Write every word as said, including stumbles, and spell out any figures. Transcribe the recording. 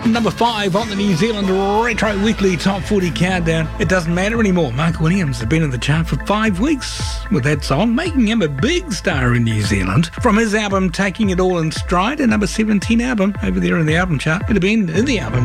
Number five on the New Zealand Retro Weekly Top forty Countdown. It doesn't matter anymore. Mark Williams has been in the chart for five weeks with that song, making him a big star in New Zealand. From his album Taking It All in Stride, a number seventeen album over there in the album chart. It'd have been in the album